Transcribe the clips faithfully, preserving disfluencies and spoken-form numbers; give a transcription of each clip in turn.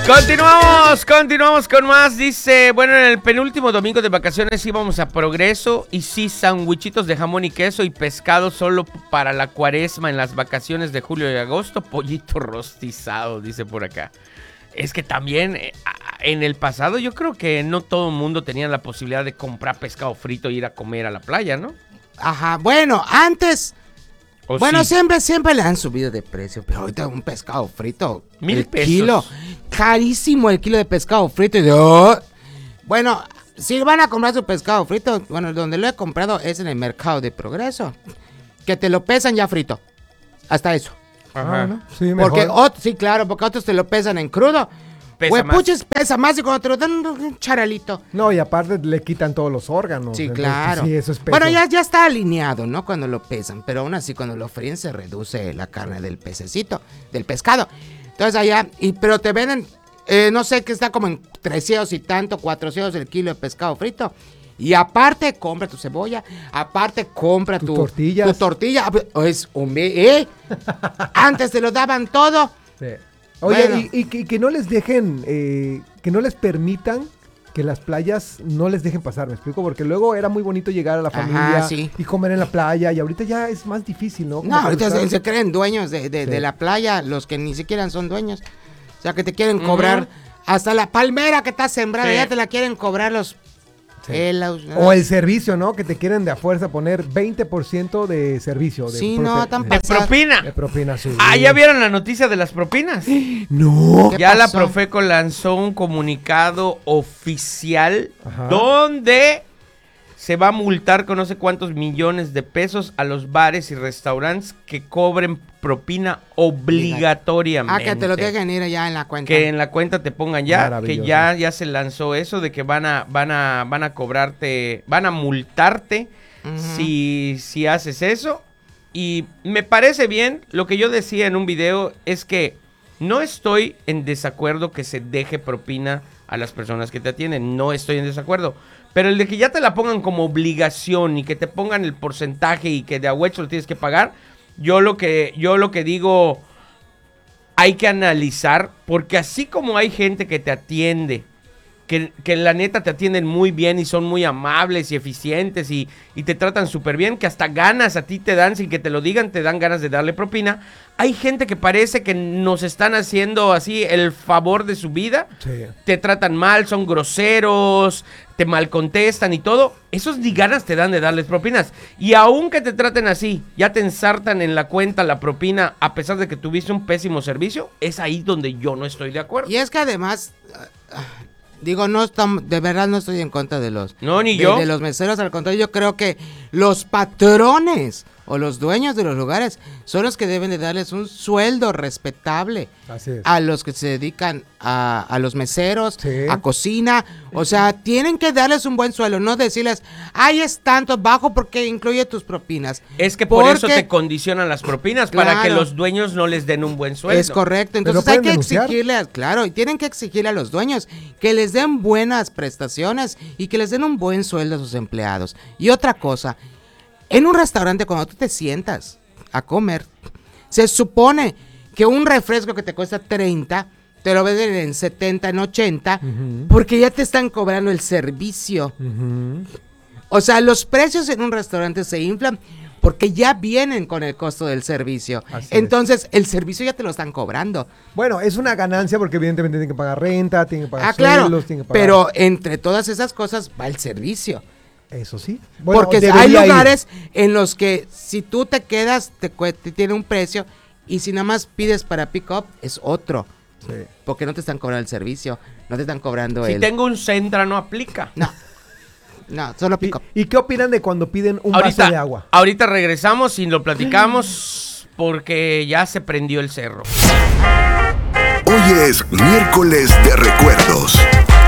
Continuamos, continuamos con más. Dice, bueno, en el penúltimo domingo de vacaciones íbamos a Progreso y sí, sandwichitos de jamón y queso y pescado solo para la cuaresma en las vacaciones de julio y agosto, pollito rostizado, dice por acá. Es que también eh, en el pasado yo creo que no todo el mundo tenía la posibilidad de comprar pescado frito e ir a comer a la playa, ¿no? Ajá, bueno, antes... ¿O Bueno, sí? siempre, siempre le han subido de precio, pero ahorita un pescado frito, Mil el pesos. kilo, carísimo el kilo de pescado frito. Y de, oh. Bueno, si van a comprar su pescado frito, bueno, donde lo he comprado es en el mercado de Progreso, que te lo pesan ya frito, hasta eso. Ajá. Ah, ¿no? Sí, mejor. Porque, ot- sí, claro, porque otros te lo pesan en crudo. Pesa Güey, más. puches, pesa más y cuando te lo dan un charalito. No, y aparte le quitan todos los órganos. Sí, entonces, claro. Sí, eso es peso. Bueno, ya, ya está alineado, ¿no? Cuando lo pesan, pero aún así cuando lo fríen se reduce la carne del pececito, del pescado. Entonces allá, y, pero te venden, eh, no sé, que está como en trescientos y tanto, cuatrocientos el kilo de pescado frito. Y aparte, compra tu cebolla, aparte compra Tus tu, tortillas. tu tortilla. Es un ¿eh? Antes te lo daban todo. Sí. Oye, Bueno. y, y que, y que no les dejen, eh, que no les permitan que las playas no les dejen pasar, ¿me explico? Porque luego era muy bonito llegar a la Ajá, familia sí. y comer en la playa, y ahorita ya es más difícil, ¿no? Como No, que ahorita buscar- se, se creen dueños de, de- Sí. de la playa, los que ni siquiera son dueños. O sea, que te quieren cobrar hasta la palmera que está sembrada, Sí. ya te la quieren cobrar los... Sí. pelos, ¿no? O el servicio, ¿no? Que te quieren de a fuerza poner veinte por ciento de servicio. De Sí, prope- no, tan de- De pasado. propina. de propina, sí. Ah, ¿ya vieron la noticia de las propinas? No. ¿Qué Ya la pasó? Profeco lanzó un comunicado oficial Ajá. donde se va a multar con no sé cuántos millones de pesos a los bares y restaurantes que cobren propina obligatoriamente. Ah, que te lo dejen ir allá en la cuenta. Que en la cuenta te pongan ya, que Maravilloso. ya, ya se lanzó eso de que van a, van a, van a cobrarte, van a multarte Ujú. si, si haces eso. Y me parece bien, lo que yo decía en un video es que no estoy en desacuerdo que se deje propina a las personas que te atienden, no estoy en desacuerdo. Pero el de que ya te la pongan como obligación y que te pongan el porcentaje y que de a huecho lo tienes que pagar, yo lo que, yo lo que digo, hay que analizar, porque así como hay gente que te atiende, que, que la neta te atienden muy bien y son muy amables y eficientes y, y te tratan súper bien, que hasta ganas a ti te dan, sin que te lo digan, te dan ganas de darle propina. Hay gente que parece que nos están haciendo así el favor de su vida, Sí. te tratan mal, son groseros, te mal contestan y todo. Esos ni ganas te dan de darles propinas. Y aunque te traten así, ya te ensartan en la cuenta la propina a pesar de que tuviste un pésimo servicio, es ahí donde yo no estoy de acuerdo. Y es que además, ah, ah, digo, no estamos, de verdad no estoy en contra de los... No, ni de, yo. de los meseros, al contrario, yo creo que los patrones o los dueños de los lugares son los que deben de darles un sueldo respetable Así es. a los que se dedican a, a los meseros, Sí. a cocina. O sea, tienen que darles un buen sueldo, no decirles, ay, es tanto bajo porque incluye tus propinas. Es que por eso Porque- te condicionan las propinas, para que Claro. los dueños no les den un buen sueldo. Es correcto, Pero entonces hay pueden que denunciar. exigirle, a- claro, y tienen que exigirle a los dueños que les den buenas prestaciones y que les den un buen sueldo a sus empleados. Y otra cosa, en un restaurante cuando tú te sientas a comer, se supone que un refresco que te cuesta treinta, te lo venden en setenta, en ochenta, Ujú. porque ya te están cobrando el servicio. Ujú. O sea, los precios en un restaurante se inflan porque ya vienen con el costo del servicio. Así es. Entonces, el servicio ya te lo están cobrando. Bueno, es una ganancia porque evidentemente tienen que pagar renta, tienen que pagar Ah, claro, sueldos, tienen que pagar... pero entre todas esas cosas va el servicio. Eso sí. Bueno, Porque hay debería ir. lugares en los que si tú te quedas, te, cue- te tiene un precio y si nada más pides para pick up, es otro. Sí. Porque no te están cobrando el servicio, no te están cobrando Si el... tengo un Centra, no aplica. No, no, solo pick up. ¿Y, ¿Y qué opinan de cuando piden un ahorita, vaso de agua? ahorita regresamos y lo platicamos porque ya se prendió el cerro. Hoy es miércoles de recuerdos.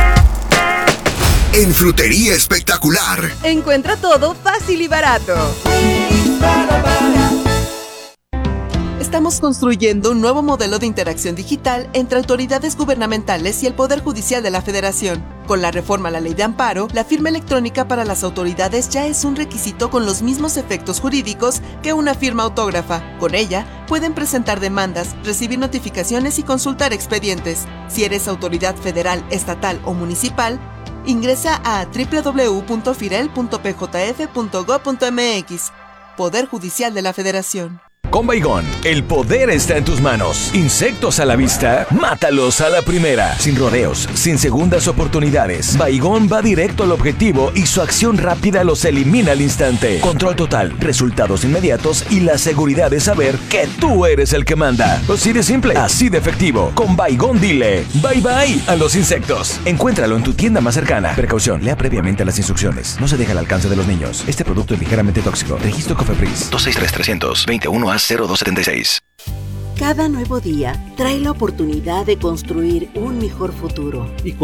En Frutería Espectacular. Encuentra todo fácil y barato. Estamos construyendo un nuevo modelo de interacción digital entre autoridades gubernamentales y el Poder Judicial de la Federación. Con la reforma a la Ley de Amparo, la firma electrónica para las autoridades ya es un requisito con los mismos efectos jurídicos que una firma autógrafa. Con ella, pueden presentar demandas, recibir notificaciones y consultar expedientes. Si eres autoridad federal, estatal o municipal, ingresa a doble u doble u doble u punto firel punto p j f punto gob punto m x. Poder Judicial de la Federación. Con Baygon, el poder está en tus manos. Insectos a la vista, mátalos a la primera. Sin rodeos, sin segundas oportunidades. Baygon va directo al objetivo y su acción rápida los elimina al instante. Control total, resultados inmediatos y la seguridad de saber que tú eres el que manda. Así de simple, así de efectivo. Con Baygon dile bye bye a los insectos. Encuéntralo en tu tienda más cercana. Precaución, lea previamente las instrucciones. No se deja al alcance de los niños. Este producto es ligeramente tóxico. Registro Cofepris. dos seis tres, tres cero cero, veintiuno A cero dos setenta y seis. Cada nuevo día trae la oportunidad de construir un mejor futuro.